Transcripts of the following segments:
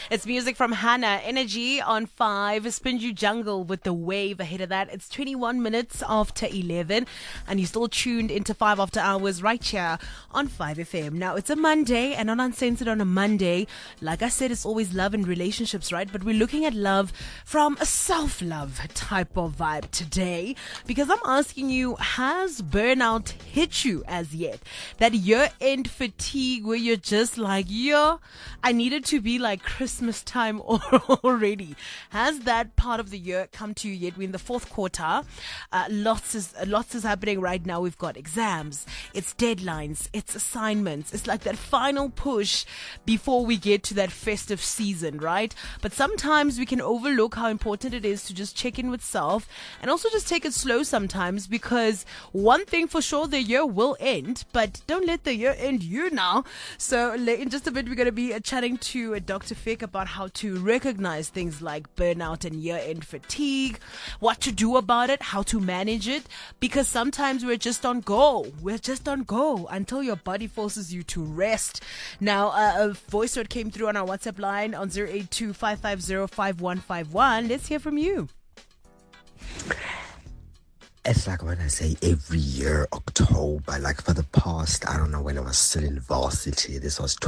It's music from Hannah, Energy on 5, Spinju Jungle with The Wave ahead of that. It's 21 minutes after 11 and you're still tuned into 5 after hours right here on 5FM. Now, it's a Monday and on Uncensored on a Monday, like I said, it's always love and relationships, right? But we're looking at love from a self-love type of vibe today because I'm asking you, has burnout hit you as yet? That year-end fatigue where you're just like, yo, I needed to be like Christmas time already. Has that part of the year come to you yet? We're in the fourth quarter. Lots is happening right now. We've got exams, it's deadlines, it's assignments. It's like that final push before we get to that festive season, right? But sometimes we can overlook how important it is to just check in with self and also just take it slow sometimes, because one thing for sure, the year will end, but don't let the year end you now. So in just a bit, we're going to be chatting to Dr. Fick about how to recognize things like burnout and year-end fatigue, what to do about it, how to manage it, because sometimes we're just on go. We're just on go until your body forces you to rest. Now, a voice note came through on our WhatsApp line on 082-550-5151. Let's hear from you. It's like when I say every year, October, like for the past, I don't know, when I was still in varsity, this was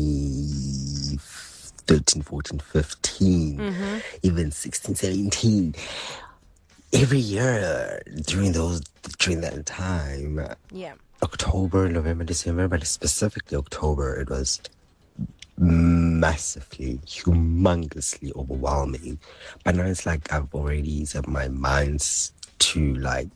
2013, 14, 15, even 16, 17. Every year during that time, October, November, December, but specifically October, it was massively, humongously overwhelming. But now it's like I've already set my minds to like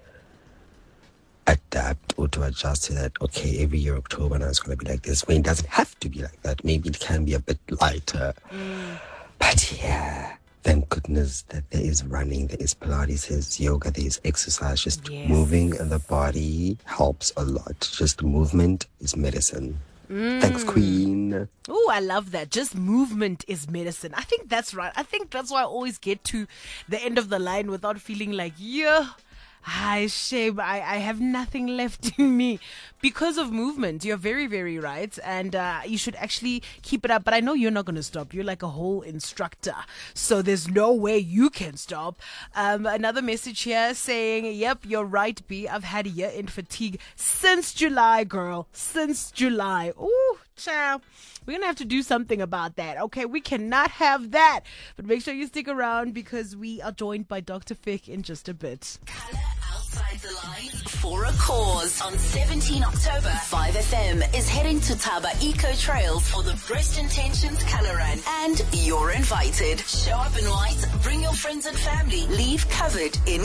adapt or to adjust to that. Okay, every year October now it's going to be like this. When it doesn't have to be like that. Maybe it can be a bit lighter. But yeah, thank goodness that there is running, there is Pilates, there's yoga, there's exercise. Just moving in the body helps a lot. Just movement is medicine. Thanks, Queen. Oh, I love that. Just movement is medicine. I think that's right. I think that's why I always get to the end of the line without feeling like, yeah, shame. I have nothing left in me because of movement. You're very, very right. And you should actually keep it up. But I know you're not going to stop. You're like a whole instructor. So there's no way you can stop. Another message here saying, yep, you're right, B. I've had year-end fatigue since July, girl. Since July. Ooh, child. We're going to have to do something about that. Okay, we cannot have that. But make sure you stick around because we are joined by Dr. Fick in just a bit. Outside the Lines for a cause. On 17 October, 5FM is heading to Taba Eco Trails for the Breast Intentions Color Run. And you're invited. Show up in white, bring your friends and family, leave covered in